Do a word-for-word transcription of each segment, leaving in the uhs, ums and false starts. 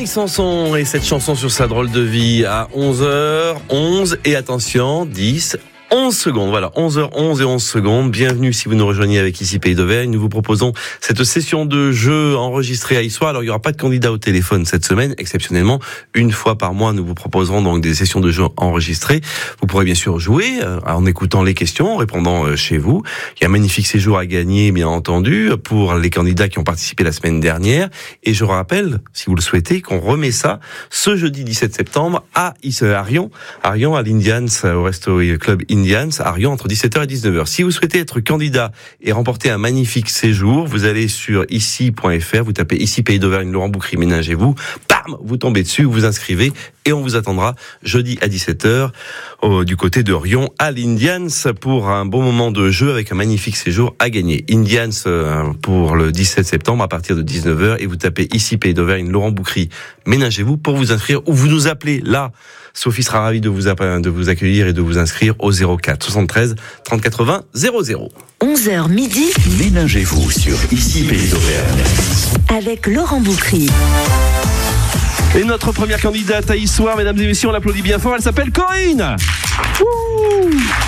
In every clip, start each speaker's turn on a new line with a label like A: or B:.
A: Véronique Sanson et cette chanson sur sa drôle de vie à onze heures onze et attention, dix, onze secondes. Voilà, onze heures onze et onze secondes. Bienvenue si vous nous rejoignez avec ici Pays d'Auvergne. Nous vous proposons cette session de jeu enregistrée à Issoire. Alors, il n'y aura pas de candidat au téléphone cette semaine. Exceptionnellement, une fois par mois, nous vous proposerons donc des sessions de jeu enregistrées. Vous pourrez bien sûr jouer euh, en écoutant les questions, en répondant euh, chez vous. Il y a un magnifique séjour à gagner, bien entendu, pour les candidats qui ont participé la semaine dernière. Et je rappelle, si vous le souhaitez, qu'on remet ça ce jeudi dix-sept septembre à Arion, Arion à l'Indians, au Resto Club Indians, à Arion, entre dix-sept heures et dix-neuf heures. Si vous souhaitez être candidat et remporter un magnifique séjour, vous allez sur ici point f r, vous tapez ici Pays d'Auvergne, Laurent Boucry, ménagez-vous, bam, vous tombez dessus, vous vous inscrivez et on vous attendra jeudi à dix-sept heures au, du côté de Rion à l'Indians pour un bon moment de jeu avec un magnifique séjour à gagner. Indians euh, pour le dix-sept septembre à partir de dix-neuf heures et vous tapez ici Pays d'Auvergne, Laurent Boucry, ménagez-vous pour vous inscrire ou vous nous appelez là. Sophie sera ravie de vous, de vous accueillir et de vous inscrire au zéro quatre soixante-treize trente quatre-vingts zéro zéro.
B: onze heures midi.
C: Ménagez-vous sur Ici Pays d'Auvergne.
B: Avec Laurent Boucry.
A: Et notre première candidate à Issoire, mesdames et messieurs, on l'applaudit bien fort, elle s'appelle Corinne. Ouh.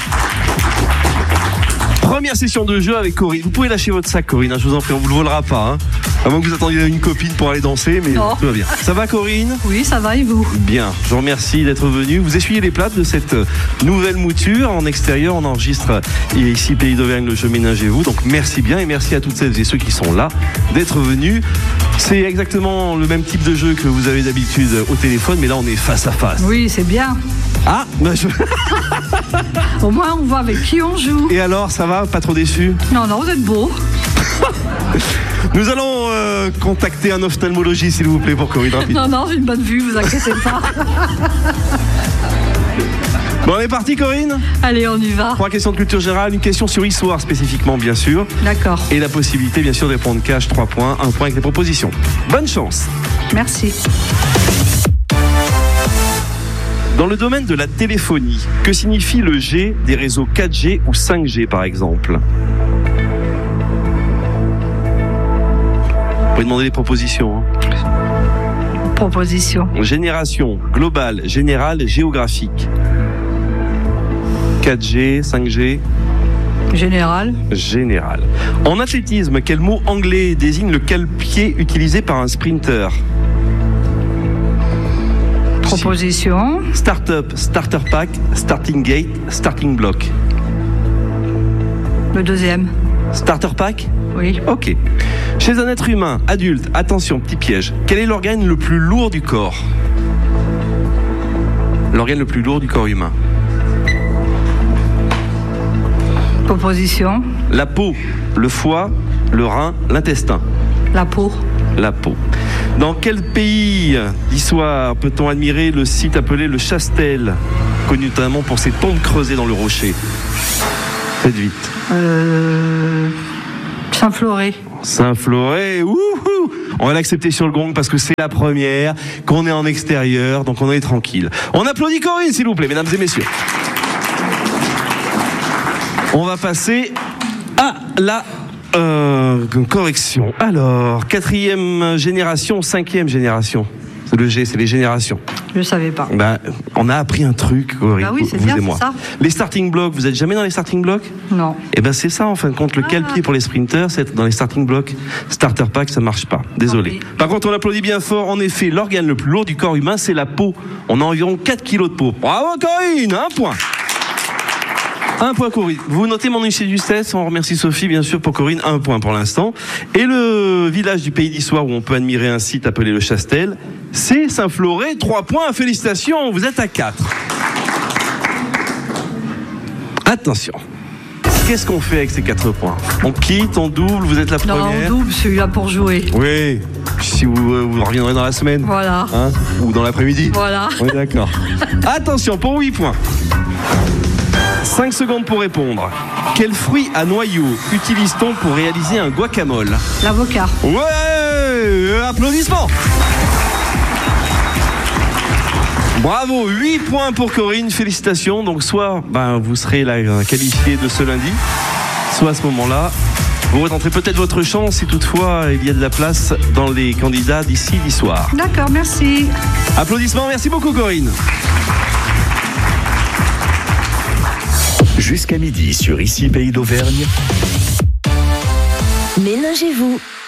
A: Première session de jeu avec Corinne. Vous pouvez lâcher votre sac, Corinne, hein, je vous en prie, on vous le volera pas. Hein. À moins que vous attendiez une copine pour aller danser, mais non. Tout va bien. Ça va, Corinne ?
D: Oui, ça va, et vous ?
A: Bien, je vous remercie d'être venu. Vous essuyez les plates de cette nouvelle mouture. En extérieur, on enregistre ici Pays d'Auvergne, le jeu Ménagez-vous. Donc merci bien et merci à toutes celles et ceux qui sont là d'être venus. C'est exactement le même type de jeu que vous avez d'habitude au téléphone, mais là on est face à face.
D: Oui, c'est bien.
A: Ah bah je...
D: Au moins on voit avec qui on joue.
A: Et alors, ça va ? Pas trop déçu ?
D: Non, non, vous êtes beau.
A: Nous allons euh, contacter un ophtalmologiste, s'il vous plaît, pour Corinne. Rapide.
D: Non, non, j'ai une bonne vue, vous inquiétez pas.
A: Bon, on est parti, Corinne ?
D: Allez, on y va.
A: Trois questions de culture générale, une question sur Issoire spécifiquement, bien sûr.
D: D'accord.
A: Et la possibilité, bien sûr, de répondre cash, trois points, un point avec les propositions. Bonne chance.
D: Merci.
A: Dans le domaine de la téléphonie, que signifie le G des réseaux quatre G ou cinq G, par exemple ? Vous pouvez demander les propositions. Hein.
D: Proposition.
A: Génération, globale, générale, géographique. quatre G, cinq G.
D: Général.
A: Général. En athlétisme, quel mot anglais désigne le cale-pied utilisé par un sprinter ?
D: Proposition.
A: Start-up, starter pack, starting gate, starting block.
D: Le deuxième.
A: Starter pack ?
D: Oui.
A: Ok. Chez un être humain, adulte, attention, petit piège. Quel est l'organe le plus lourd du corps ? L'organe le plus lourd du corps humain.
D: Proposition.
A: La peau, le foie, le rein, l'intestin.
D: La peau.
A: La peau. Dans quel pays d'Issoire peut-on admirer le site appelé le Chastel, connu notamment pour ses tombes creusées dans le rocher ? Faites vite.
D: Euh... Saint-Floré.
A: Saint-Floré, wouhou! On va l'accepter sur le gong parce que c'est la première, qu'on est en extérieur, donc on est tranquille. On applaudit Corinne, s'il vous plaît, mesdames et messieurs. On va passer à la euh, correction. Alors, quatrième génération, cinquième génération. C'est le G, c'est les générations.
D: Je savais pas.
A: Ben, on a appris un truc, Corinne,
D: bah oui, c'est
A: vous
D: bien,
A: et moi.
D: C'est ça.
A: Les starting blocks, vous êtes jamais dans les starting blocks ?
D: Non.
A: Et ben c'est ça en fin de compte, le
D: Ah.
A: cale-pied pour les sprinters, c'est être dans les starting blocks. Starter pack, ça marche pas. Désolé.
D: Okay.
A: Par contre, on applaudit bien fort. En effet, l'organe le plus lourd du corps humain, c'est la peau. On a environ quatre kilos de peau. Bravo Corinne, un point. Un point Corinne. Vous notez mon huissier de justesse. On remercie Sophie bien sûr pour Corinne. Un point pour l'instant. Et le village du Pays d'Issoire où on peut admirer un site appelé le Chastel, c'est Saint-Floré. Trois points. Félicitations. Vous êtes à quatre. Attention. Qu'est-ce qu'on fait avec ces quatre points ? On quitte, on double. Vous êtes la première.
D: Non, on double, celui-là pour jouer.
A: Oui. Si vous, euh, vous reviendrez dans la semaine.
D: Voilà.
A: Hein ? Ou dans l'après-midi.
D: Voilà.
A: On est d'accord. Attention pour huit points. cinq secondes pour répondre. Quel fruit à noyau utilise-t-on pour réaliser un guacamole ?
D: L'avocat.
A: Ouais ! Applaudissements ! Bravo, huit points pour Corinne, félicitations. Donc soit ben, vous serez là, qualifié de ce lundi, soit à ce moment-là, Vous retenterez peut-être votre chance si toutefois il y a de la place dans les candidats d'ici l'histoire.
D: D'accord, merci.
A: Applaudissements, merci beaucoup Corinne.
C: Jusqu'à midi sur Ici Pays d'Auvergne.
B: Ménagez-vous.